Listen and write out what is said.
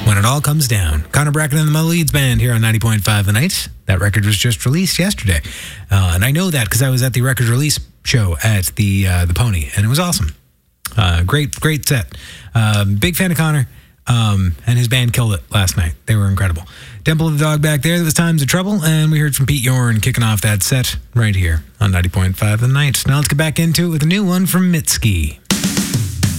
When It All Comes Down. Connor Bracken and the Mother Leeds Band here on 90.5 The Night. That record was just released yesterday. And I know that because I was at the record release show at the Pony, and it was awesome. Great set. Big fan of Connor, and his band killed it last night. They were incredible. Temple of the Dog back there, that was Times of Trouble, and we heard from Pete Yorn kicking off that set right here on 90.5 The Night. Now let's get back into it with a new one from Mitski.